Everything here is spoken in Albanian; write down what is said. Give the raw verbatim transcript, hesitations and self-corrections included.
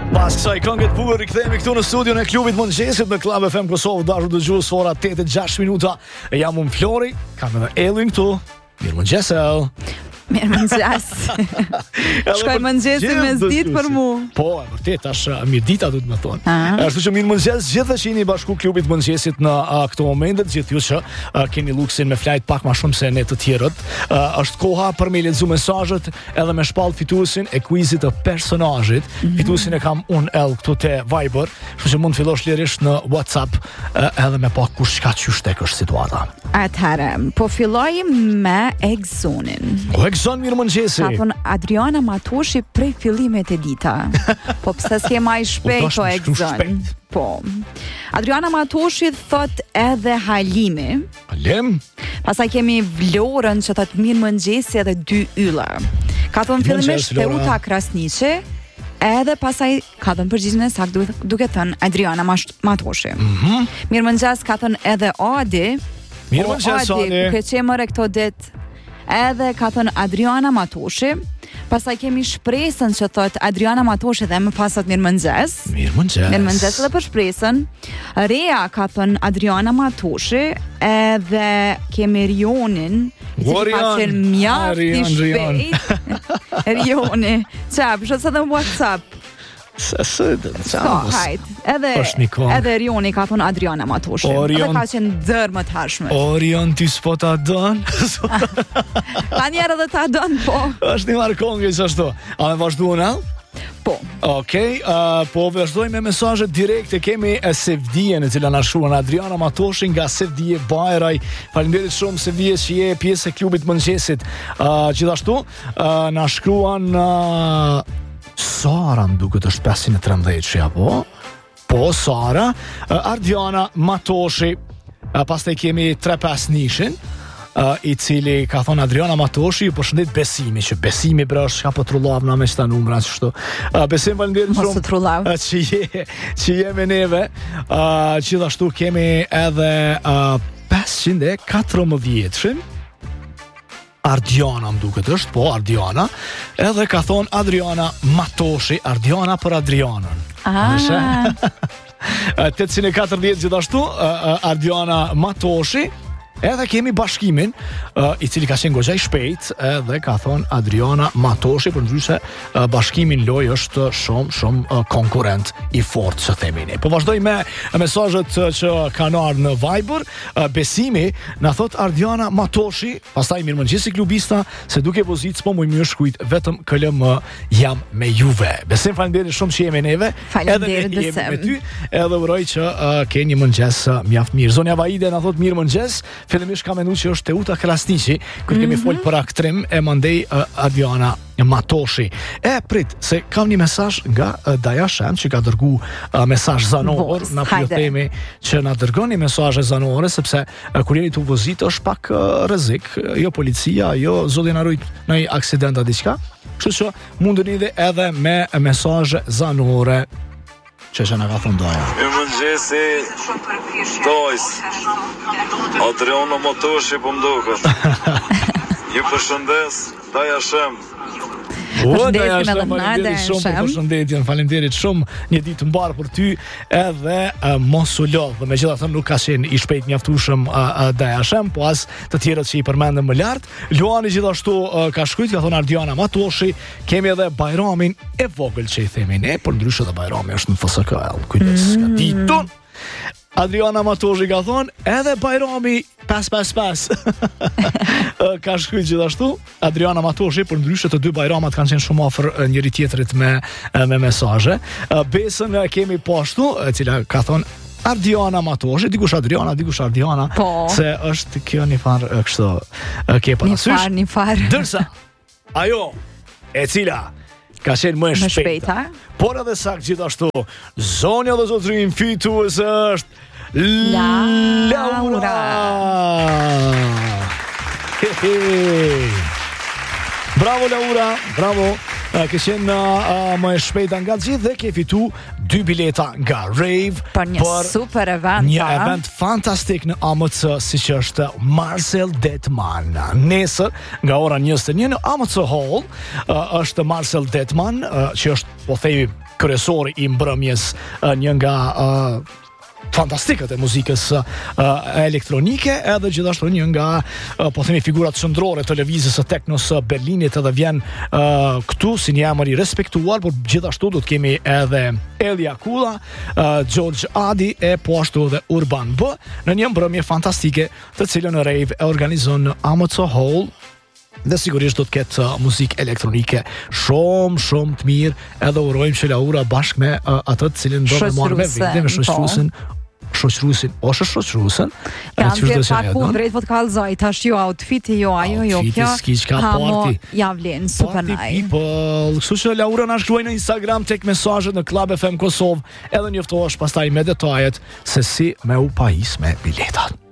Pas kësaj këngët bukur rikthehemi këtu në studion e klubit mëngjesit në Club F M Kosovë, dashur dëgjues, ora tetë e gjashtë minuta. Jam unë Flori, kam edhe Elin këtu. Mirëmëngjes El. Mirëmëngjes. Shkoj mëngjesi me ditë për mu. Po, e vërtet, tash mirë dita duhet më thonë. Ashtu që mirëmëngjes gjithë që jeni bashku klubit mëngjesit në uh, këto momente, gjithë ju që uh, keni luksin me flajt pak më shumë se ne të tjerët. Uh, është koha për me lexuar mesazhet edhe me shpall fituesin e quizit të personazhit. Mm-hmm. Fituesin e kam unë El këtu te Viber, kështu që mund të fillosh lirisht në WhatsApp uh, edhe me pak kush ka qysh tek është situata. Atëherë, po filloj me Egzonin. O Egzon, mirëmëngjesi. Ka thon Adriana Matushi prej fillimit e dita. Po pse s'ke më shpejt o Egzon? Po. Adriana Matushi thot edhe Halimi. Halim? Pastaj kemi Vlorën që thot mirëmëngjesi edhe dy ylla. Ka thon fillimisht Teuta Krasniqi. Edhe pasaj ka thënë përgjigjen e saktë duke, duke thënë Adriana Matushi. Mhm. Mirëmëngjes ka thënë edhe Adi. Mirëmëngjes Adi. Adi, ku ke më këto ditë. Edhe ka thënë Adriana Matushi. Pastaj kemi shpresën që thot Adriana Matushi dhe më pas thot mirëmëngjes. Mirëmëngjes. Mirëmëngjes edhe për shpresën. Rea ka thënë Adriana Matushi, edhe kemi Rionin, i cili ka qenë mjaft i shpejt. Rioni, çap, shoqë në WhatsApp. Së së të hajt. Edhe edhe Rioni ka thënë Adriana Matushi. Edhe ka qenë dër më të hershme. Orion ti s'po ta don. Tani edhe ta don, po. Është një markongë ashtu. A më vazhduan a? Po. Okej, okay, uh, po vazhdojmë me mesazhet direkte. Kemi Sevdije në cilën na shkruan Adriana Matoshi nga Sevdije Bajraj. Faleminderit shumë Sevdije që je pjesë e klubit mëngjesit. Uh, gjithashtu uh, na shkruan uh, Sara, më duket është pesëqind e trembëdhjetë që apo? Po, Sara, uh, Adriana Matoshi. Uh, pastaj kemi tre pesë nishin. Uh, i cili ka thonë Adriana Matoshi, ju përshëndet Besimi, që Besimi bre është ka po trullav në me qëta numra që shtu. Uh, Besim valenderit shumë uh, që, je, që je me neve. Uh, gjithashtu kemi edhe uh, pesëqind e katërmbëdhjetë Ardiana më duket është, po Ardiana, edhe ka thonë Adriana Matoshi, Ardiana për Adrianën. Ah. tetëqind e katërdhjetë gjithashtu, uh, Ardiana Matoshi. Edhe kemi bashkimin, uh, i cili ka qenë goxha i shpejt, edhe ka thonë Adriana Matoshi, për ndryshe uh, bashkimin loj është shumë, shumë uh, konkurent i fort, që themi ne. Po vazhdoj me mesazhet uh, që kanë ardhur në Viber. uh, Besimi na thot Adriana Matoshi, pastaj mirëmëngjesi klubista, se duke pozic po më mirë shkujt vetëm K L M jam me juve. Besim, faleminderit shumë që jemi neve. Faleminderit edhe jemi me ty, edhe uroj që uh, keni mëngjes uh, mjaft mirë. Zonja Vaide na thot mirëmëngjes. Fillimisht ka menduar që është Teuta Krasniqi, kur kemi mm -hmm. fol për aktrim, e mandej uh, Adriana Matoshi. E prit, se kam një mesazh nga uh, Daja Shem që ka dërgu uh, mesazh zanor, na pyetemi që na dërgoni mesazhe zanore, sepse uh, kur jeni tu vozit është pak uh, rrezik, jo policia, jo zoti na rujt në një aksident apo diçka. Kështu që mundeni dhe edhe me mesazhe zanore që që nga ka thëndoja. Mirëmëngjesi, Tojs, Adriana Matoshi po mdukët. Ju përshëndes, Daja Shem. O, Daja Shem, faleminderit shumë për përshëndetjen, faleminderit shumë, një ditë të mbarë për ty, edhe uh, mos u lodh. Me gjitha thëmë nuk ka qenë i shpejt mjaftueshëm uh, uh, Daja Shem, po as të tjerët që i përmendëm më lartë. Luani gjithashtu uh, ka shkruajtur, ka thonë Ardiana Matoshi. Kemi edhe Bajramin e vogël që i themi ne, por ndryshe dhe Bajrami është në F S K L. Kujdes, mm. ka ditun. Adriana Matoshi ka thonë, edhe Bajrami pas pas pas. Ka shkruajtur gjithashtu Adriana Matoshi, por ndryshe të dy Bajramat kanë qenë shumë afër njëri tjetrit me me mesazhe. Besën kemi poshtu, e cila ka thonë Ardiana Matoshi, dikush Adriana, dikush Ardiana, po. Se është kjo një farë kështu ke parasysh. Një farë, një farë. Dërsa ajo e cila ka qenë më e shpejta, shpejta, por edhe sakt gjithashtu zonja dhe zotrin fitues është Laura, Laura. He he. Bravo Laura, bravo. Ke qenë uh, më e shpejta nga gjithë dhe ke fitu dy bileta nga Rave për një për super event. Një event fantastik në A M C, si që është Marcel Detman. Nesër nga ora njëzet e një në A M C Hall uh, është Marcel Detman, uh, që është po thejë kryesor i mbrëmjes, uh, një nga uh, fantastikët e muzikës uh, elektronike, edhe gjithashtu një nga uh, po themi figurat qendrore të lëvizjes së teknos së Berlinit, edhe vjen uh, këtu si një emër i respektuar, por gjithashtu do të kemi edhe Elia Kula, uh, George Adi e po ashtu edhe Urban B në një mbrëmje fantastike, të cilën rave e organizon Amateur Hall. Dhe sigurisht do të ketë uh, muzikë elektronike shumë, shumë të mirë, edhe urojmë që Laura bashkë me uh, atë të cilin do të marrë me vete, me shoqërusin, shoqërusin, ose shoqërusin. Kanë dhe pak ku drejt po të kallëzoj, tash jo outfiti, jo ajo, jo kjo. Hamo ja vlen super nice. People, kështu që Laura na shkruaj në Instagram tek mesazhet në Club F M Kosovë, edhe njoftohesh pastaj me detajet se si me u pajis me biletat.